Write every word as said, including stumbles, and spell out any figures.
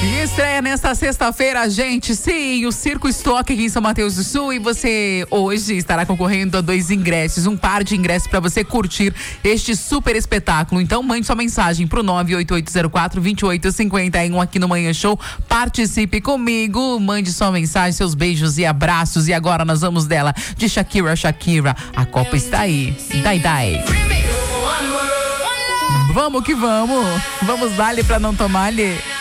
E estreia nesta sexta-feira, gente, sim, o Circo Estoque aqui em São Mateus do Sul, e você hoje estará concorrendo a dois ingressos, um par de ingressos para você curtir este super espetáculo. Então mande sua mensagem pro nove oito oito zero quatro, dois oito cinco um aqui no Manhã Show, participe comigo, mande sua mensagem, seus beijos e abraços. E agora nós vamos dela, de Shakira, Shakira, a Copa está aí, dai dai. Vamos que vamos, vamos dar-lhe pra não tomar-lhe.